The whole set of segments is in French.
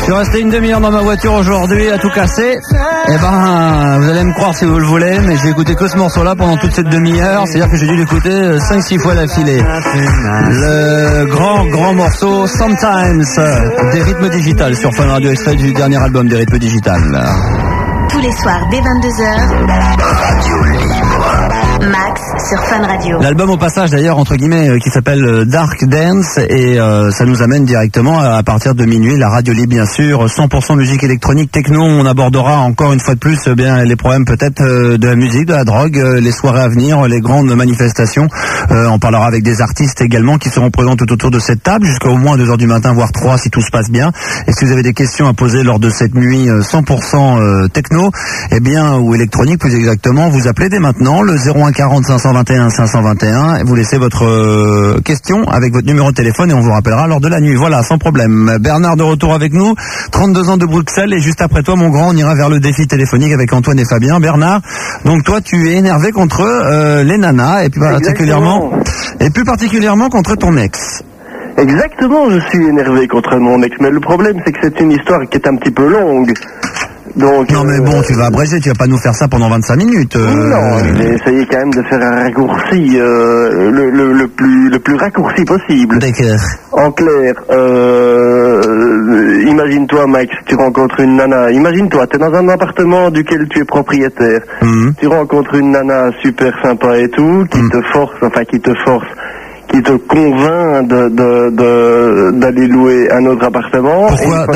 Je suis resté une demi-heure dans ma voiture aujourd'hui à tout casser. Eh ben, vous allez me croire si vous le voulez, mais j'ai écouté que ce morceau-là pendant toute cette demi-heure. C'est-à-dire que j'ai dû l'écouter 5-6 fois d'affilée. Le grand morceau Sometimes des Rythmes Digital sur Fun Radio, extrait du dernier album des Rythmes Digital. Tous les soirs dès 22h. Radio Libre. Max sur Fun Radio. L'album au passage d'ailleurs entre guillemets qui s'appelle Dark Dance et ça nous amène directement à partir de minuit la radio libre bien sûr 100% musique électronique techno. On abordera encore une fois de plus bien les problèmes peut-être de la musique, de la drogue, les soirées à venir, les grandes manifestations. On parlera avec des artistes également qui seront présents tout autour de cette table jusqu'à au moins 2h du matin voire 3 si tout se passe bien. Et si vous avez des questions à poser lors de cette nuit 100% techno eh bien ou électronique plus exactement, vous appelez dès maintenant le 01 40 521 521 et vous laissez votre question avec votre numéro de téléphone et on vous rappellera lors de la nuit. Voilà, sans problème. Bernard de retour avec nous, 32 ans de Bruxelles et juste après toi mon grand, on ira vers le défi téléphonique avec Antoine et Fabien. Bernard, donc toi tu es énervé contre les nanas et plus particulièrement contre ton ex. Exactement, je suis énervé contre mon ex, mais le problème c'est que c'est une histoire qui est un petit peu longue. Donc, non mais bon, tu vas abréger, tu vas pas nous faire ça pendant 25 minutes. Non, j'ai essayé quand même de faire un raccourci, le plus raccourci possible. D'accord. En clair, imagine-toi Max, tu rencontres une nana, imagine-toi, t'es dans un appartement duquel tu es propriétaire. Tu rencontres une nana super sympa et tout, qui te convainc d'aller louer un autre appartement.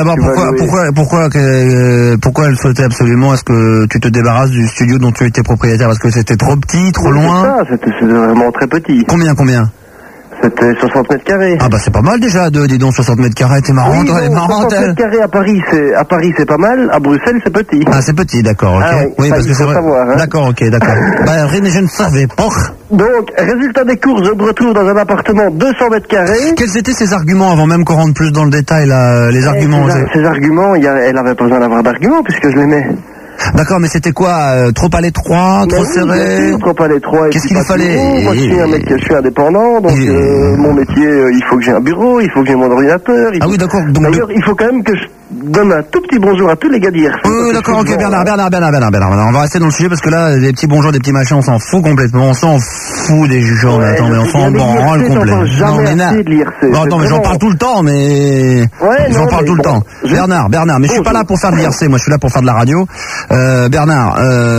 Pourquoi elle souhaitait absolument est-ce que tu te débarrasses du studio dont tu étais propriétaire parce que c'était trop petit, trop loin? C'était vraiment très petit. Combien? C'était 60 mètres carrés. Ah bah c'est pas mal déjà, dis donc 60 mètres carrés, t'es marrant, oui, elle est marrante. 60 mètres carrés à Paris c'est pas mal, à Bruxelles c'est petit. Ah c'est petit, d'accord, ok. Ah, oui, parce que c'est vrai. Savoir, hein. D'accord, ok, d'accord. Bah rien, je ne savais pas. Donc, résultat des courses, je me retrouve dans un appartement 200 mètres carrés. Quels étaient ses arguments avant même qu'on rentre plus dans le détail là, les arguments? Ses arguments, elle avait pas besoin d'avoir d'arguments puisque je l'aimais. D'accord, mais c'était quoi? Trop à l'étroit, trop serré? Trop à l'étroit. Qu'est-ce qu'il fallait? Moi, je suis indépendant, donc mon métier, il faut que j'ai un bureau, il faut que j'ai mon ordinateur. Ah oui, d'accord. D'ailleurs, il faut quand même que je donne un tout petit bonjour à tous les gars d'hier. Oui, d'accord, ok, Bernard. On va rester dans le sujet parce que là, des petits bonjours, des petits machins, on s'en fout complètement. On s'en fout des juges. Ouais, attends, mais on s'en branle complet. Non, mais j'en parle tout le temps, mais... J'en parle tout le temps. Bernard, mais je suis pas là pour faire de l'IRC, moi je suis là pour faire de la radio. Bernard,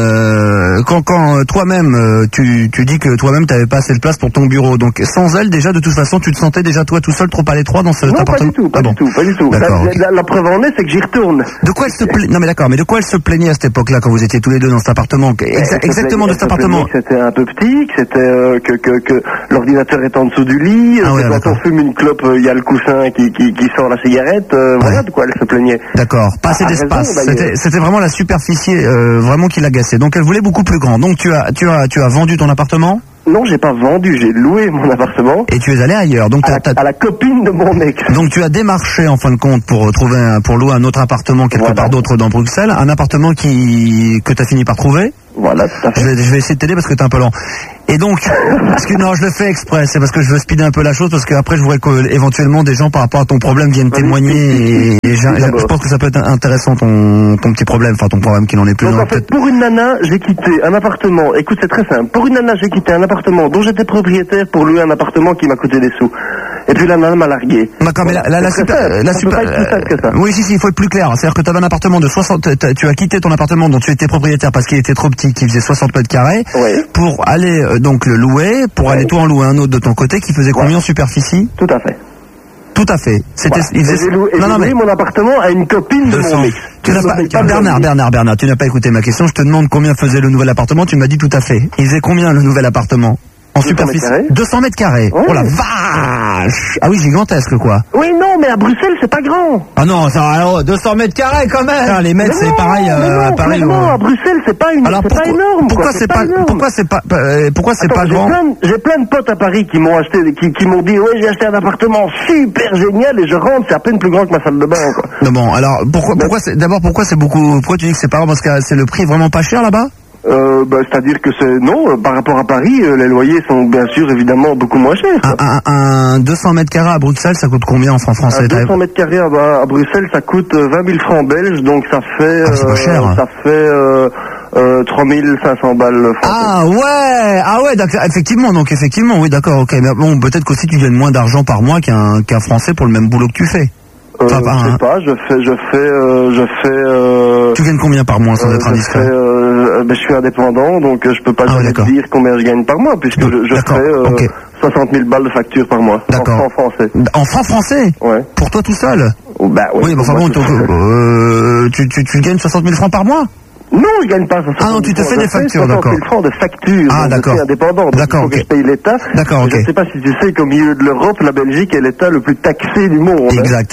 quand toi-même, tu dis que toi-même t'avais pas assez de place pour ton bureau, donc sans elle, déjà, de toute façon, tu te sentais déjà toi tout seul trop à l'étroit dans cet appartement? Pas du tout. La preuve en est, c'est que j'y retourne. De quoi elle se plaignait? Non mais d'accord, mais de quoi elle se plaignait à cette époque-là quand vous étiez tous les deux dans cet appartement? Exactement de cet appartement. C'était un peu petit, que c'était que l'ordinateur est en dessous du lit, quand on fume une clope, il y a le coussin qui sort la cigarette, voilà de quoi elle se plaignait. D'accord, pas assez d'espace. C'était vraiment la superficie vraiment qui l'agaçait. Donc elle voulait beaucoup plus grand. Donc tu as vendu ton appartement? Non, j'ai pas vendu, j'ai loué mon appartement. Et tu es allé ailleurs, donc à la copine de mon ex. Donc tu as démarché en fin de compte pour louer un autre appartement quelque part d'autre dans Bruxelles, un appartement que tu as fini par trouver. Voilà, tout à fait. Je vais essayer de t'aider parce que t'es un peu lent. Et donc, non, je le fais exprès, c'est parce que je veux speeder un peu la chose, parce qu'après je voudrais qu'éventuellement des gens par rapport à ton problème viennent témoigner, et je pense que ça peut être intéressant ton petit problème, enfin ton problème qu'il en est plus. Donc en fait, pour une nana, j'ai quitté un appartement, écoute c'est très simple, pour une nana j'ai quitté un appartement dont j'étais propriétaire pour louer un appartement qui m'a coûté des sous. Et puis la nana m'a largué. D'accord, mais oui, si, il faut être plus clair. C'est-à-dire que tu avais un appartement de 60, tu as quitté ton appartement dont tu étais propriétaire parce qu'il était trop petit, qui faisait 60 mètres carrés, pour aller donc le louer, pour aller toi en louer un autre de ton côté qui faisait combien en superficie? Tout à fait. Tout à fait. C'était. J'ai loué mon appartement à une copine de mon ex. Bernard, tu n'as pas écouté ma question. Je te demande combien faisait le nouvel appartement. Tu m'as dit tout à fait. Il faisait combien le nouvel appartement? En superficie 200 mètres carrés. Ouais. Oh la vache! Ah oui, gigantesque quoi. Oui, non, mais à Bruxelles, c'est pas grand. Ah non, ça, 200 mètres carrés quand même. Ah, les mètres, c'est pareil à Paris. Non, à Bruxelles, c'est pas énorme. Pourquoi c'est pas grand? J'ai plein de potes à Paris qui m'ont acheté, qui m'ont dit, ouais, j'ai acheté un appartement super génial et je rentre, c'est à peine plus grand que ma salle de bain, quoi. Non, bon, alors, pourquoi c'est beaucoup, pourquoi tu dis que c'est pas grand? Parce que c'est le prix vraiment pas cher là-bas? C'est-à-dire que par rapport à Paris, les loyers sont bien sûr évidemment beaucoup moins chers. Un 200 mètres carrés à Bruxelles, ça coûte combien en francs français? 200 mètres carrés à Bruxelles, ça coûte 20 000 francs belges, donc ça fait... c'est pas cher. Ça fait 3500 balles françaises. Ah ouais, d'accord, effectivement, oui, d'accord, ok. Mais bon, peut-être qu'aussi tu gagnes moins d'argent par mois qu'un Français pour le même boulot que tu fais. Je sais pas, je fais... Tu gagnes combien par mois sans être indiscret? Je suis indépendant, donc je peux pas dire combien je gagne par mois, puisque je fais 60 000 balles de facture par mois. D'accord. En francs français. En francs français? Ouais. Pour toi tout seul? Bah ouais. Oui, mais enfin bon, tu gagnes 60 000 francs par mois? Non, je gagne pas 60 000 Ah non, tu te fais des factures, d'accord. 60 000 francs de factures. Ah, d'accord. Je suis indépendant, donc d'accord, il faut que je paye l'État. D'accord, ok. Je ne sais pas si tu sais qu'au milieu de l'Europe, la Belgique est l'État le plus taxé du monde. Exact.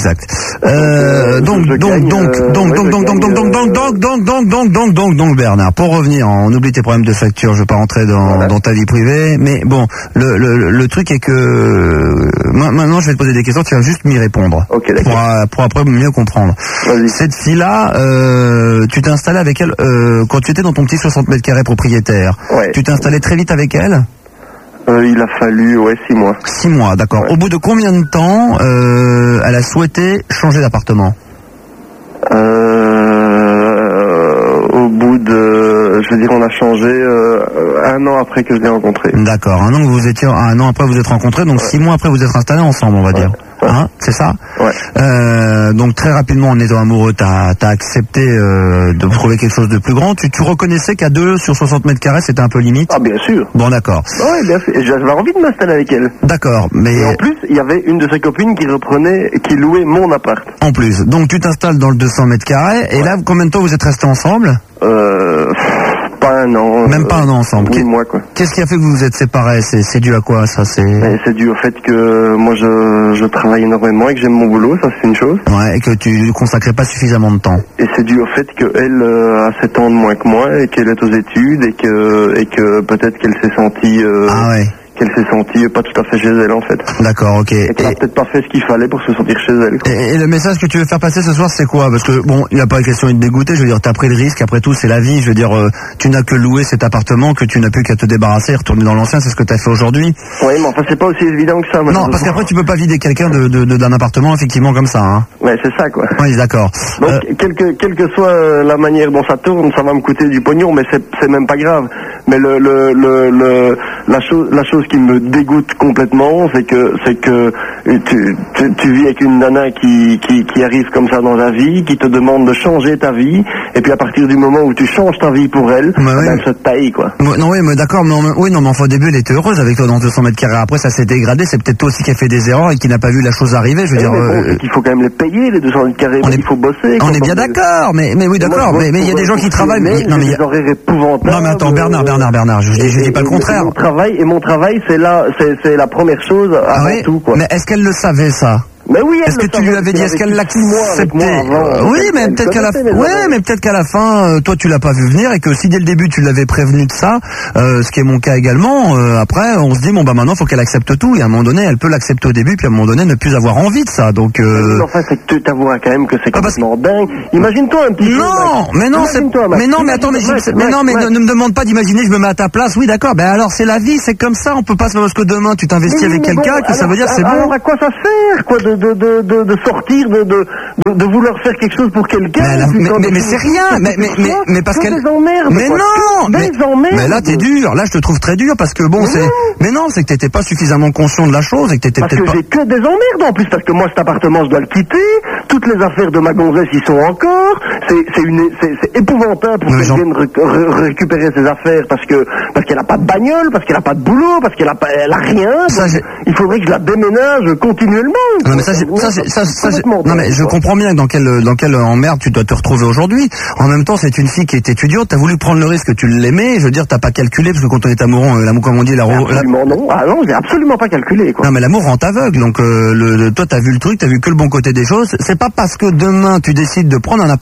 Donc, Bernard, pour revenir, on oublie tes problèmes de facture, je vais pas rentrer dans ta vie privée, mais bon, le truc est que, maintenant je vais te poser des questions, tu vas juste m'y répondre. Ok, d'accord. Pour après mieux comprendre. Vas-y. Cette fille-là, tu t'es installé avec elle quand tu étais dans ton petit 60 mètres carrés propriétaire. Ouais. Tu t'es installé très vite avec elle? Il a fallu 6 mois. 6 mois, d'accord. Ouais. Au bout de combien de temps elle a souhaité changer d'appartement? Au bout de... on a changé 1 an après que je l'ai rencontré. D'accord, un an après vous êtes rencontrés, donc 6 mois après vous êtes installés ensemble, on va dire. Hein, c'est ça? Ouais. Donc très rapidement en étant amoureux, t'as accepté de trouver quelque chose de plus grand. Tu reconnaissais qu'à 2 sur 60 mètres carrés c'était un peu limite? Ah bien sûr. Bon d'accord. Oui, bien sûr. J'avais envie de m'installer avec elle. D'accord, mais... Et en plus, il y avait une de ses copines qui louait mon appart. En plus, donc tu t'installes dans le 200 mètres carrés, et là combien de temps vous êtes restés ensemble? Pas un an. Même pas un an ensemble. 8 mois, quoi. Qu'est-ce qui a fait que vous vous êtes séparés? C'est dû à quoi, ça? C'est dû au fait que moi je travaille énormément et que j'aime mon boulot, ça c'est une chose. Ouais, et que tu consacrais pas suffisamment de temps. Et c'est dû au fait qu'elle a 7 ans de moins que moi et qu'elle est aux études et que peut-être qu'elle s'est sentie... qu'elle s'est sentie pas tout à fait chez elle en fait. D'accord, ok. Et qu'elle a peut-être pas fait ce qu'il fallait pour se sentir chez elle. Et le message que tu veux faire passer ce soir, c'est quoi? Parce que bon, il n'y a pas question de dégoûter, je veux dire, t'as pris le risque, après tout c'est la vie, je veux dire, tu n'as que loué cet appartement, que tu n'as plus qu'à te débarrasser, retourner dans l'ancien, c'est ce que t'as fait aujourd'hui. Oui, mais enfin c'est pas aussi évident que ça. Non, parce qu'après tu peux pas vider quelqu'un d'un appartement effectivement comme ça, hein. Ouais, c'est ça quoi. Oui, d'accord. Donc quelle que soit la manière dont ça tourne, ça va me coûter du pognon, mais c'est même pas grave. Mais la chose qui me dégoûte complètement, c'est que tu vis avec une nana qui arrive comme ça dans ta vie, qui te demande de changer ta vie, et puis à partir du moment où tu changes ta vie pour elle, elle se taille quoi. Non oui, mais d'accord, mais enfin au début elle était heureuse avec toi dans 200 mètres carrés. Après ça s'est dégradé, c'est peut-être toi aussi qui a fait des erreurs et qui n'a pas vu la chose arriver. Je veux dire, il faut quand même les payer les 200 mètres carrés. Il faut bosser. On est bien d'accord, mais oui d'accord, mais il y a des gens qui travaillent. Non mais il y a des horaires épouvantables. Non mais attends Bernard, je dis pas le contraire. Mon travail c'est la première chose avant tout quoi. Mais est-ce qu'elle le savait ça? Mais oui, est-ce que tu lui avais dit, est-ce qu'elle l'acceptait? Oui, mais peut-être qu'à la fin, toi tu l'as pas vu venir et que si dès le début tu l'avais prévenu de ça, ce qui est mon cas également, après on se dit bon bah maintenant faut qu'elle accepte tout et à un moment donné elle peut l'accepter au début puis à un moment donné ne plus avoir envie de ça. Donc enfin c'est que tu t'avoueras quand même que c'est complètement dingue. Imagine-toi un petit peu. Non, mais attends, mais ne me demande pas d'imaginer, je me mets à ta place. Oui, d'accord. Ben alors c'est la vie, c'est comme ça, on peut pas se parce que demain tu t'investis avec quelqu'un que ça veut dire c'est bon. Alors à quoi ça sert quoi de sortir de vouloir faire quelque chose pour quelqu'un? Mais c'est rien, mais parce qu'elle... Mais non, mais là t'es dur, là je te trouve très dur parce que bon c'est... Mais non, c'est que t'étais pas suffisamment conscient de la chose et que t'étais peut-être pas... Parce que j'ai que des emmerdes en plus, parce que moi cet appartement je dois le quitter, toutes les affaires de ma gonzesse y sont encore, c'est épouvantable pour qu'elle vienne récupérer ses affaires parce qu'elle a pas de bagnole, parce qu'elle a pas de boulot, parce qu'elle a rien, il faudrait que je la déménage continuellement. Non mais non mais je comprends bien dans quelle emmerde tu dois te retrouver aujourd'hui. En même temps, c'est une fille qui est étudiante, t'as voulu prendre le risque, tu l'aimais, je veux dire, t'as pas calculé parce que quand on est amoureux, l'amour comme on dit, absolument non. Ah non, j'ai absolument pas calculé quoi. Non mais l'amour rend aveugle, donc toi t'as vu le truc, t'as vu que le bon côté des choses. C'est pas parce que demain tu décides de prendre un appartement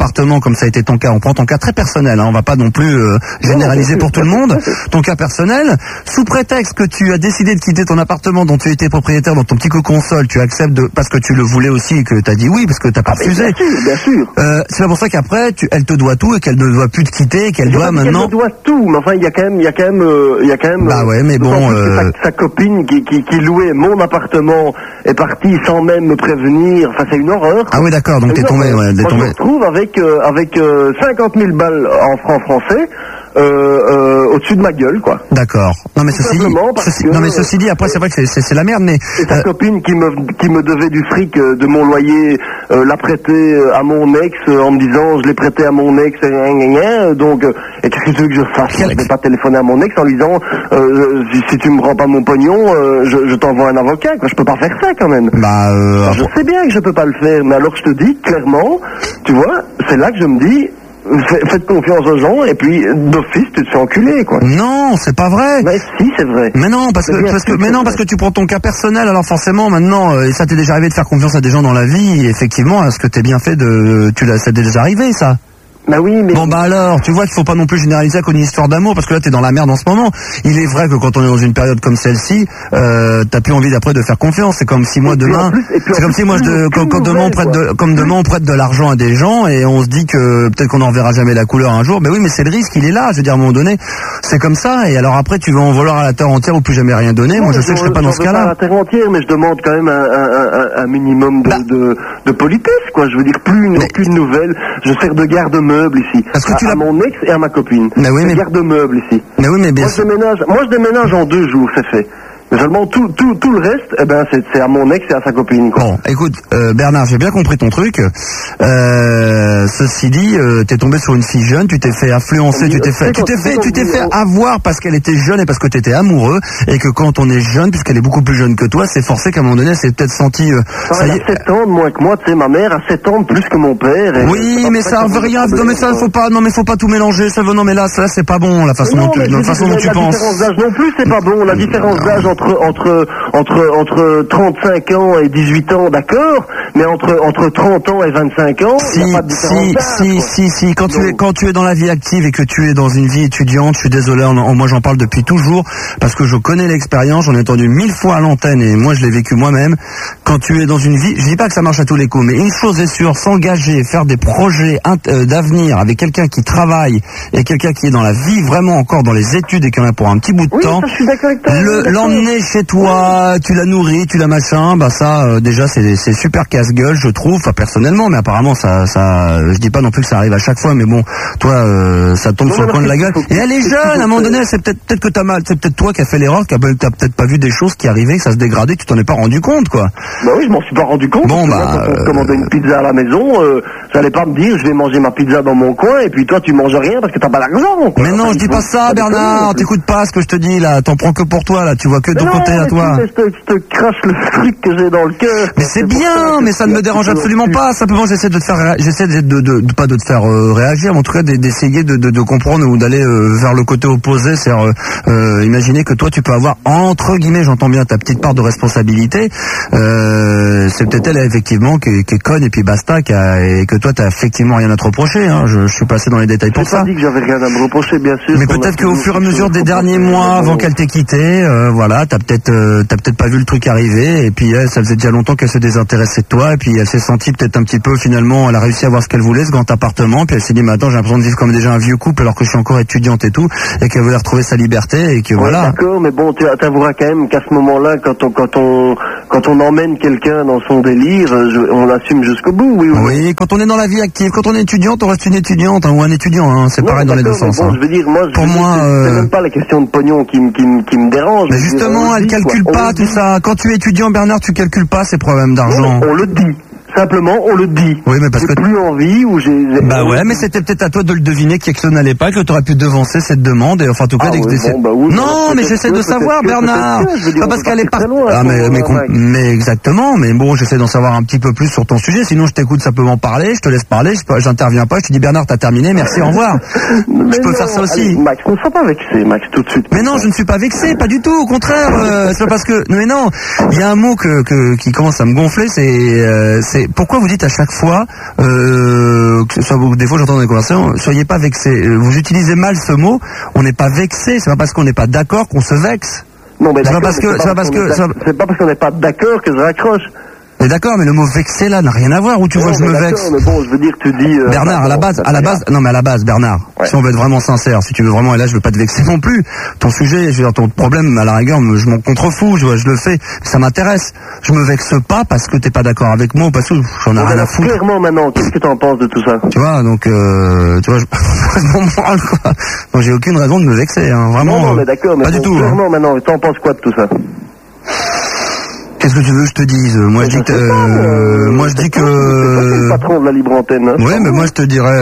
appartement, comme ça a été ton cas, on prend ton cas très personnel, hein, on va pas non plus généraliser pour tout le monde, ton cas personnel, sous prétexte que tu as décidé de quitter ton appartement dont tu étais propriétaire dans ton petit cocon sol, tu acceptes parce que tu le voulais aussi et que tu as dit oui, parce que tu n'as pas refusé. Bien sûr. C'est pas pour ça qu'après, elle te doit tout et qu'elle ne doit plus te quitter et qu'elle doit maintenant... Elle me doit tout, mais enfin, il y a quand même... Bah ouais, mais bon... Sa copine qui louait mon appartement est partie sans même me prévenir, enfin c'est une horreur. Ah oui, d'accord, donc t'es tombé... Ouais, moi, je me retrouve avec 50 000 balles en francs français au-dessus de ma gueule, quoi. D'accord. Non mais ceci dit, après c'est vrai que c'est la merde, mais... Et sa copine qui me devait du fric de mon loyer l'a prêté à mon ex en me disant je l'ai prêté à mon ex, donc et qu'est-ce que tu veux que je fasse? Je vais pas téléphoner à mon ex en lui disant si tu me rends pas mon pognon, je t'envoie un avocat, quoi. Je peux pas faire ça quand même. Je sais bien que je peux pas le faire, mais alors je te dis clairement, tu vois, c'est là que je me dis faites confiance aux gens et puis d'office tu te fais enculer, quoi. Non, c'est pas vrai. Mais si, c'est vrai. Mais non, parce que tu prends ton cas personnel, alors forcément maintenant, et ça t'est déjà arrivé de faire confiance à des gens dans la vie, et effectivement, est-ce que t'es bien fait ça t'est déjà arrivé, ça? Bah oui, mais... Bon bah alors, tu vois qu'il faut pas non plus généraliser à cause d'une histoire d'amour, parce que là t'es dans la merde en ce moment. Il est vrai que quand on est dans une période comme celle-ci, t'as plus envie d'après de faire confiance. C'est comme si moi demain, demain on prête de l'argent à des gens et on se dit que peut-être qu'on n'en verra jamais la couleur un jour. Mais oui, mais c'est le risque, il est là. Je veux dire, à un moment donné, c'est comme ça. Et alors après, tu vas en vouloir à la terre entière ou plus jamais rien donner. Moi, je sais que je serai pas dans ce cas-là. Pas à la terre entière, mais je demande quand même un minimum de politesse, quoi. Je veux dire, aucune nouvelle. Je sers de garde-meuble ici. Parce que à mon ex et à ma copine. Mais oui, mais... garde-meuble ici. Mais oui, mais bien sûr. Moi, je déménage en 2 jours, c'est fait. Mais seulement tout le reste, eh ben, c'est à mon ex et à sa copine, quoi. Bon, écoute, Bernard, j'ai bien compris ton truc. Ceci dit, t'es tombé sur une fille jeune, tu t'es fait influencer, tu t'es fait avoir parce qu'elle était jeune et parce que t'étais amoureux, et que quand on est jeune, puisqu'elle est beaucoup plus jeune que toi, c'est forcé qu'à un moment donné, elle s'est peut-être senti, ça y est. Elle a 7 ans de moins que moi, tu sais, ma mère a 7 ans de plus que mon père. Oui, mais ça veut rien, non, mais ça, faut pas tout mélanger, ça veut, non, mais là, c'est pas bon, la façon dont tu penses. La différence d'âge non plus, c'est pas bon, la différence d'âge entre 35 ans et 18 ans, d'accord, mais entre 30 ans et 25 ans, il n'y a pas de différence d'âge. Si, quand tu es dans la vie active et que tu es dans une vie étudiante, je suis désolé, moi j'en parle depuis toujours, parce que je connais l'expérience, j'en ai entendu 1000 fois à l'antenne, et moi je l'ai vécu moi-même. Quand tu es dans une vie, je dis pas que ça marche à tous les coups, mais une chose est sûre, s'engager, faire des projets d'avenir avec quelqu'un qui travaille, et quelqu'un qui est dans la vie, vraiment encore dans les études, et qui en a pour un petit bout de temps, ça, je suis d'accord avec toi, l'emmener chez toi, tu la nourris, tu la machin, bah ça déjà c'est super casse-gueule, je trouve, enfin personnellement, mais apparemment ça je dis pas non plus que ça arrive à chaque fois, mais bon, toi ça tombe sur le coin de la gueule. Et elle est jeune, à un moment donné, c'est peut-être que t'as mal, c'est peut-être toi qui as fait l'erreur, que t'as peut-être pas vu des choses qui arrivaient, que ça se dégradait, que tu t'en es pas rendu compte, quoi. Bah oui, je m'en suis pas rendu compte. Bon bah quand on commandait une pizza à la maison, j'allais pas me dire je vais manger ma pizza dans mon coin et puis toi tu manges rien parce que t'as pas d'argent. Mais non, je dis pas ça, Bernard, t'écoutes pas ce que je te dis là, t'en prends que pour toi là, tu vois que de ton côté à toi. Je te crache le truc que j'ai dans le cœur. Mais c'est bien, mais ça ne me dérange absolument pas. Simplement, j'essaie de pas de te faire réagir, mais en tout cas d'essayer de comprendre ou d'aller vers le côté opposé. C'est-à-dire, imaginer que toi, tu peux avoir entre guillemets, j'entends bien ta petite part de responsabilité. C'est peut-être elle effectivement qui est conne et puis basta, et que toi, t'as effectivement rien à te reprocher. Hein. Je suis passé dans les détails pour ça. J'ai pas dit que j'avais rien à me reprocher, bien sûr. Mais peut-être qu'au fur et à mesure des derniers mois, avant qu'elle t'ait quitté, voilà, t'as peut-être pas vu le truc arriver, et puis elle, ça faisait déjà longtemps qu'elle se désintéressait de toi, et puis elle s'est sentie peut-être un petit peu, finalement, elle a réussi à avoir ce qu'elle voulait, ce grand appartement, puis elle s'est dit, mais attends, j'ai l'impression de vivre comme déjà un vieux couple alors que je suis encore étudiante et tout, et qu'elle voulait retrouver sa liberté, et que voilà. D'accord, mais bon, tu avoueras quand même qu'à ce moment-là, quand on emmène quelqu'un dans son délire, on l'assume jusqu'au bout, oui. Oui, quand on est dans la vie active, quand on est étudiante, on reste une étudiante, hein, ou un étudiant, hein, c'est pareil dans les deux sens. Bon, hein. Je veux dire, moi, c'est même pas la question de pognon qui me dérange. Mais justement, elle calcule pas tout ça. Quand tu es étudiant, Bernard, tu calcules pas ces problèmes d'argent. On le dit. Simplement, on le dit. Oui, mais parce que plus envie ou j'ai. Bah ouais, mais c'était peut-être à toi de le deviner que ça n'allait pas, que tu aurais pu devancer cette demande et enfin en tout cas non, mais j'essaie de savoir, Bernard. Pas parce qu'elle est pas. Ah mais exactement. Mais bon, j'essaie d'en savoir un petit peu plus sur ton sujet. Sinon, je t'écoute simplement parler, je te laisse parler, j'interviens pas, je te dis Bernard, t'as terminé, merci, au revoir. Je peux faire ça aussi. Allez, Max, ne sois pas vexé, Max, tout de suite. Mais non, je ne suis pas vexé, pas du tout. Au contraire, c'est parce que mais non, il y a un mot qui commence à me gonfler, c'est pourquoi vous dites à chaque fois des fois j'entends dans les conversations, soyez pas vexés. Vous utilisez mal ce mot. On n'est pas vexé. C'est pas parce qu'on n'est pas d'accord qu'on se vexe. Non, mais c'est d'accord, pas parce qu'on n'est pas d'accord que je raccroche. Mais d'accord, mais le mot vexé là n'a rien à voir. Où tu vois que je me vexe. Mais bon, je veux dire, tu dis. Bernard, à la base, Bernard. Ouais. Si on veut être vraiment sincère, si tu veux vraiment, et là je veux pas te vexer non plus. Ton sujet, je veux dire, ton problème, à la rigueur, je m'en contrefous. Je le fais, ça m'intéresse. Je me vexe pas parce que t'es pas d'accord avec moi ou parce que j'en ai rien à foutre. Clairement maintenant, qu'est-ce que t'en penses de tout ça? Tu vois, donc, tu vois, moi j'ai aucune raison de me vexer, hein. Vraiment. Non, mais d'accord, mais pas du tout. Clairement maintenant, t'en penses quoi de tout ça? Qu'est-ce que tu veux que je te dise? Moi, je dis que, C'est le patron de la libre antenne. Hein, ouais, mais moi, je te dirais,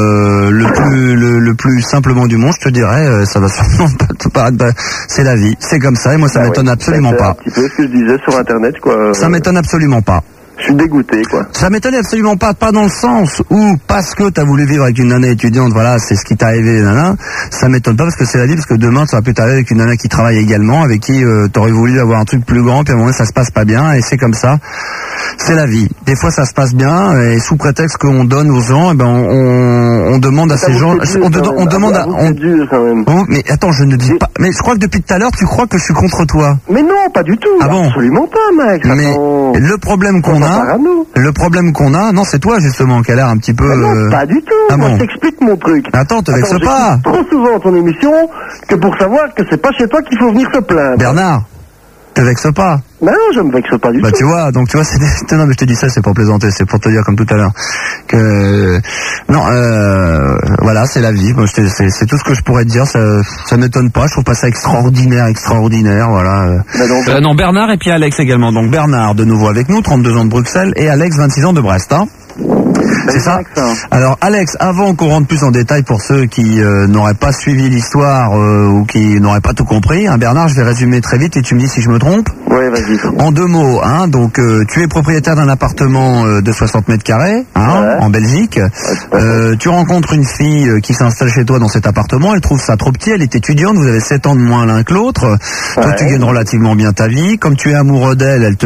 le plus simplement du monde, je te dirais, ça va sûrement pas, c'est la vie. C'est comme ça, et moi, ça m'étonne absolument pas. Un petit peu ce que je disais sur Internet, quoi. Ça m'étonne absolument pas. Je suis dégoûté, quoi. Ça m'étonne absolument pas dans le sens où, parce que t'as voulu vivre avec une nana étudiante, voilà, c'est ce qui t'est arrivé, nana, ça m'étonne pas parce que c'est la vie, parce que demain, ça va plus t'arriver avec une nana qui travaille également, avec qui t'aurais voulu avoir un truc plus grand, puis à un moment, ça se passe pas bien, et c'est comme ça. C'est la vie. Des fois, ça se passe bien, et sous prétexte qu'on donne aux gens, eh ben, on demande à ces gens, on demande à, mais attends, je ne dis pas, mais je crois que depuis tout à l'heure, tu crois que je suis contre toi. Mais non, pas du tout. Ah bon? Absolument pas, mec. Mais le problème qu'on a, non, c'est toi, justement, qui a l'air un petit peu, non, pas du tout. Ah bon? Je t'explique mon truc. Attends, te vexe pas. Trop souvent ton émission que pour savoir que c'est pas chez toi qu'il faut venir se plaindre. Bernard, te vexe pas. Non, je me vexe pas du tout. Bah tu vois, donc tu vois, non mais je te dis ça, c'est pour plaisanter, c'est pour te dire comme tout à l'heure que non, voilà, c'est la vie. Moi, c'est tout ce que je pourrais te dire. Ça m'étonne pas. Je trouve pas ça extraordinaire, voilà. Non, Bernard et puis Alex également. Donc Bernard de nouveau avec nous, 32 ans de Bruxelles, et Alex, 26 ans de Brest. Hein. C'est ça. Alors Alex, avant qu'on rentre plus en détail pour ceux qui n'auraient pas suivi l'histoire ou qui n'auraient pas tout compris, hein, Bernard, je vais résumer très vite et tu me dis si je me trompe. Oui, vas-y. En 2 mots, hein, donc tu es propriétaire d'un appartement de 60 mètres carrés, hein, ouais. En Belgique. Tu rencontres une fille qui s'installe chez toi dans cet appartement, elle trouve ça trop petit, elle est étudiante, vous avez 7 ans de moins l'un que l'autre. Ouais. Toi, tu gagnes relativement bien ta vie. Comme tu es amoureux d'elle, elle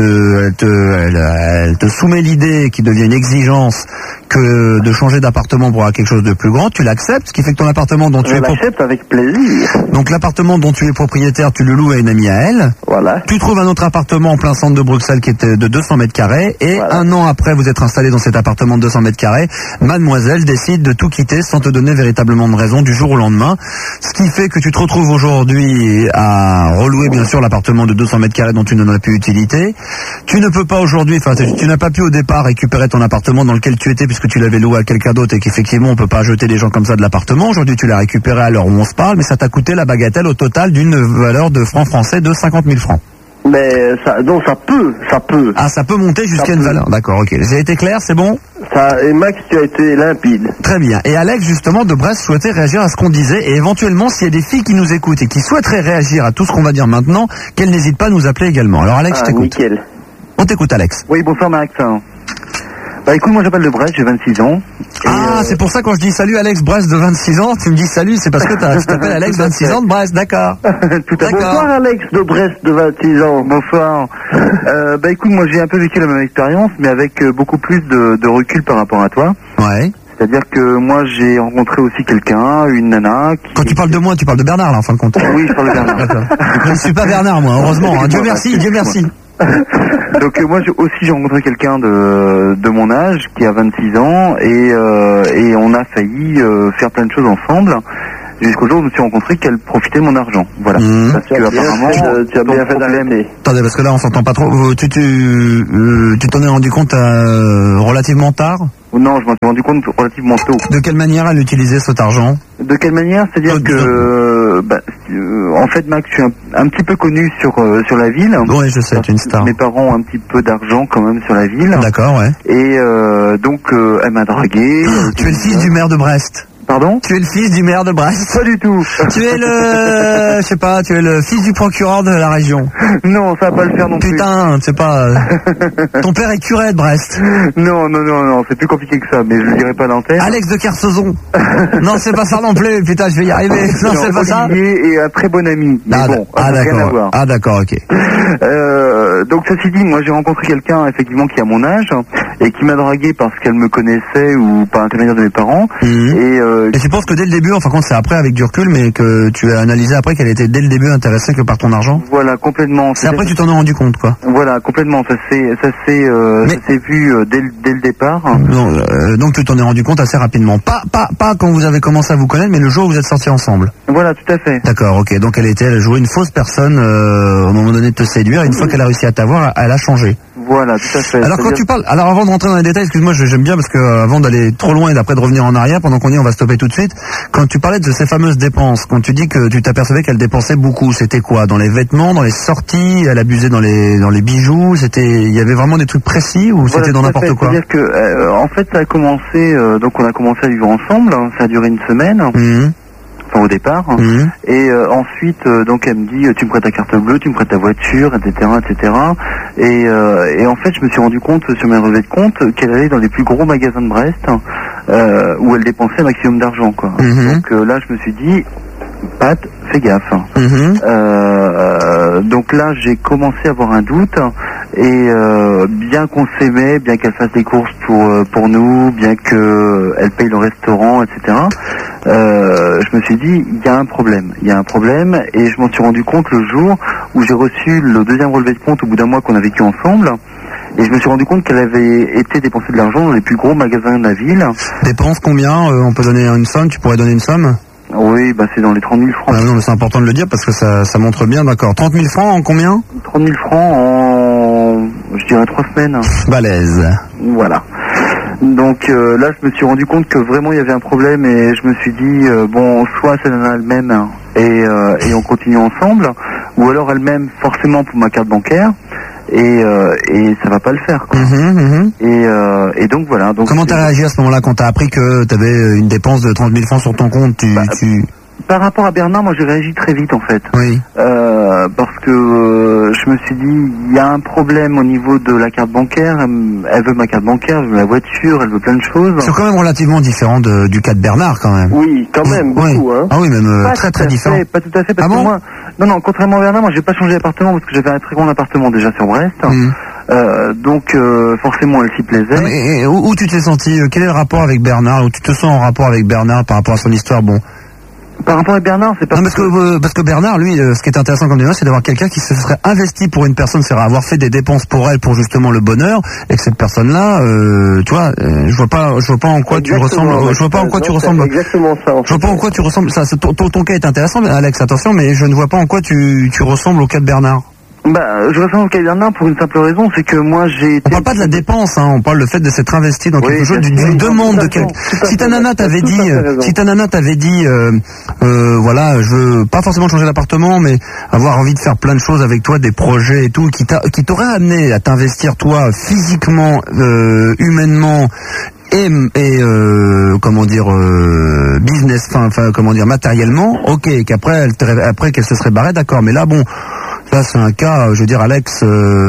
te soumet l'idée qui devient une exigence que de changer d'appartement pour avoir quelque chose de plus grand, tu l'acceptes, ce qui fait que ton appartement dont tu es l'accepte avec plaisir. Donc l'appartement dont tu es propriétaire, tu le loues à une amie à elle. Voilà. Tu trouves un autre appartement en plein centre de Bruxelles qui était de 200 mètres carrés et voilà. 1 an après vous êtes installé dans cet appartement de 200 mètres carrés, mademoiselle décide de tout quitter sans te donner véritablement de raison du jour au lendemain, ce qui fait que tu te retrouves aujourd'hui à relouer bien sûr l'appartement de 200 mètres carrés dont tu n'en as plus utilité. Tu ne peux pas aujourd'hui, enfin tu n'as pas pu au départ récupérer ton appartement dans lequel tu étais puisque tu l'avais loué à quelqu'un d'autre et qu'effectivement on peut pas jeter les gens comme ça de l'appartement. Aujourd'hui tu l'as récupéré à l'heure où on se parle, mais ça t'a coûté la bagatelle au total d'une valeur de francs français de 50 000 francs. Mais ça, non, ça peut. Ah, ça peut monter jusqu'à une valeur. D'accord, ok. J'ai été clair, c'est bon? Ça, et Max, tu as été limpide. Très bien. Et Alex, justement, de Brest, souhaitait réagir à ce qu'on disait et éventuellement, s'il y a des filles qui nous écoutent et qui souhaiteraient réagir à tout ce qu'on va dire maintenant, qu'elles n'hésitent pas à nous appeler également. Alors Alex, je t'écoute. Nickel. On t'écoute, Alex. Oui, bonsoir Max. Bah écoute, moi j'appelle de Brest, j'ai 26 ans. Ah, c'est pour ça quand je dis salut Alex Brest de 26 ans, tu me dis salut, c'est parce que tu t'appelles Alex 26 ans de Brest, d'accord. Tout à fait. Bonsoir Alex de Brest de 26 ans. Bonsoir. Bah écoute, moi j'ai un peu vécu la même expérience, mais avec beaucoup plus de recul par rapport à toi. Ouais. C'est-à-dire que moi j'ai rencontré aussi quelqu'un, une nana qui... Quand tu parles de moi, tu parles de Bernard là en fin de compte. Oui, je parle de Bernard. Je ne suis pas Bernard moi, heureusement. Hein. Dieu merci, Dieu merci. Donc moi j'ai rencontré quelqu'un de mon âge qui a 26 ans et on a failli faire plein de choses ensemble jusqu'au jour où je me suis rencontré qu'elle profitait de mon argent. Voilà. Parce que apparemment tu as bien fait d'arrêter. Attendez, parce que là on s'entend pas trop. Tu t'en es rendu compte relativement tard? Non, je m'en suis rendu compte relativement tôt. De quelle manière elle utilisait cet argent? De quelle manière? C'est-à-dire que, en fait, Max, je suis un petit peu connu sur la ville. Oui, je sais, tu es une star. Mes parents ont un petit peu d'argent quand même sur la ville. D'accord, ouais. Et donc, elle m'a dragué. Tu es le fils du maire de Brest. Pardon? Tu es le fils du maire de Brest? Pas du tout. Tu es je sais pas, tu es le fils du procureur de la région. Non, ça va pas le faire non plus. Putain, c'est pas... Ton père est curé de Brest. Non, c'est plus compliqué que ça, mais je le dirai pas à l'antenne. Alex de Kersozon. Non, c'est pas ça non plus, putain, je vais y arriver. Non, c'est pas ça. Olivier est un très bon ami, mais bon, ah rien à d'accord. voir. Ah d'accord, ok. donc ceci dit, moi j'ai rencontré quelqu'un effectivement qui a mon âge et qui m'a dragué parce qu'elle me connaissait ou par l'intermédiaire de mes parents. Et tu penses que dès le début, enfin quand c'est après avec du recul, mais que tu as analysé après qu'elle était dès le début intéressée que par ton argent? Voilà, complètement. C'est après que tu t'en es rendu compte, quoi. Voilà, complètement. Ça s'est vu dès le départ. Donc tu t'en es rendu compte assez rapidement. Pas quand vous avez commencé à vous connaître, mais le jour où vous êtes sortis ensemble. Voilà, tout à fait. D'accord, ok. Donc elle jouait une fausse personne au moment donné de te séduire. Une fois qu'elle a réussi à t'avoir, elle a changé. Voilà, tout à fait. Alors quand tu parles, alors avant de rentrer dans les détails, excuse-moi, j'aime bien parce que avant d'aller trop loin et d'après de revenir en arrière, pendant qu'on y est, on va stopper tout de suite. Quand tu parlais de ces fameuses dépenses, quand tu dis que tu t'apercevais qu'elle dépensait beaucoup, c'était quoi? Dans les vêtements, dans les sorties, elle abusait dans les bijoux, il y avait vraiment des trucs précis ou c'était dans n'importe quoi? C'est-à-dire que en fait ça a commencé, donc on a commencé à vivre ensemble, hein, ça a duré une semaine. Enfin, au départ, et ensuite donc elle me dit tu me prêtes ta carte bleue, tu me prêtes ta voiture, etc. Et en fait je me suis rendu compte sur mes relevés de compte qu'elle allait dans les plus gros magasins de Brest où elle dépensait un maximum d'argent, quoi. Donc là je me suis dit Pat, fais gaffe. Donc là j'ai commencé à avoir un doute et bien qu'on s'aimait, bien qu'elle fasse des courses pour nous, bien qu'elle paye le restaurant, etc. Je me suis dit il y a un problème et je m'en suis rendu compte le jour où j'ai reçu le deuxième relevé de compte au bout d'un mois qu'on a vécu ensemble. Et je me suis rendu compte qu'elle avait été dépensée de l'argent dans les plus gros magasins de la ville. Dépense combien? On peut donner une somme? Tu pourrais donner une somme? Oui, c'est dans les 30 000 francs. Non, mais c'est important de le dire parce que ça montre bien, d'accord. 30 000 francs en combien? 30 000 francs en, je dirais, 3 semaines. Balèze. Voilà. Donc là, je me suis rendu compte que vraiment il y avait un problème et je me suis dit, soit c'est elle-même et on continue ensemble, ou alors elle-même forcément pour ma carte bancaire. Et ça va pas le faire, quoi. Et donc voilà. Donc comment t'as réagi à ce moment-là quand t'as appris que t'avais une dépense de 30 000 francs sur ton compte? Par rapport à Bernard, moi j'ai réagi très vite en fait. Oui. Parce que je me suis dit, il y a un problème au niveau de la carte bancaire. Elle veut ma carte bancaire, elle veut la voiture, elle veut plein de choses. C'est quand même relativement différent du cas de Bernard, quand même. Oui, quand même, beaucoup, hein. Ah oui, même très très différent. Pas tout à fait, parce que moi, non, contrairement à Bernard, moi j'ai pas changé d'appartement parce que j'avais un très grand appartement déjà sur Brest. Donc forcément elle s'y plaisait. Mais où tu t'es senti? Quel est le rapport avec Bernard? Où tu te sens en rapport avec Bernard par rapport à son histoire? Par rapport à Bernard, c'est pas... Non, parce que Bernard, lui, ce qui est intéressant comme démarche, c'est d'avoir quelqu'un qui se serait investi pour une personne, c'est-à-dire avoir fait des dépenses pour elle, pour justement le bonheur, et que cette personne-là, tu vois, je vois pas en quoi tu ressembles. Je vois pas en quoi tu ressembles. Exactement ça. Je vois pas en quoi tu ressembles. Ça, ton cas est intéressant, Alex. Attention, mais je ne vois pas en quoi tu ressembles au cas de Bernard. Je ressemble au cas de Bernard pour une simple raison, c'est que moi j'ai... On parle pas de la dépense, hein, on parle le fait de s'être investi dans quelque chose, d'une demande de quelqu'un. Si ta nana t'avait dit, voilà, je veux pas forcément changer d'appartement, mais avoir envie de faire plein de choses avec toi, des projets et tout, qui t'aurait amené à t'investir toi physiquement, humainement, et comment dire business, enfin comment dire matériellement, ok, qu'après après qu'elle se serait barrée, d'accord, mais là bon. Là, c'est un cas, je veux dire, Alex,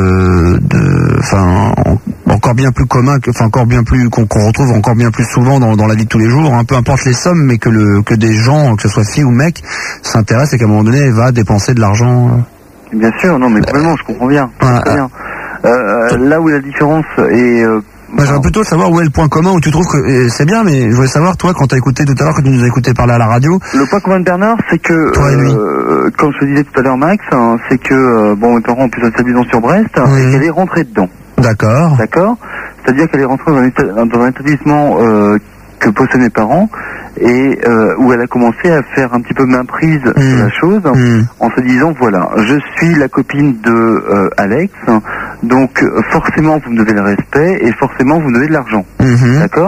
encore bien plus commun, qu'on retrouve encore bien plus souvent dans la vie de tous les jours. Peu importe les sommes, mais que des gens, que ce soit filles ou mecs, s'intéressent et qu'à un moment donné, elle va dépenser de l'argent. Bien sûr, non, mais vraiment, je comprends bien. Là où la différence est j'aimerais plutôt savoir où est le point commun où tu trouves que c'est bien, mais je voulais savoir, toi, quand t'as écouté tout à l'heure, quand tu nous as écouté parler à la radio. Le point commun de Bernard, c'est que, toi et lui. Comme je te disais tout à l'heure, Max, c'est que, mes parents ont pu s'installer sur Brest, et qu'elle est rentrée dedans. D'accord. C'est-à-dire qu'elle est rentrée dans un établissement, que possèdent mes parents, et où elle a commencé à faire un petit peu main prise sur la chose, en se disant, voilà, je suis la copine de Alex, donc forcément vous me devez le respect, et forcément vous me devez de l'argent. D'accord ?